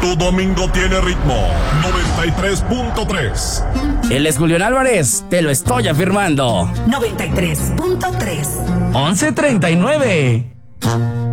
Tu domingo tiene ritmo. 93.3. Él es Julián Álvarez, te lo estoy afirmando. 93.3. 11:39.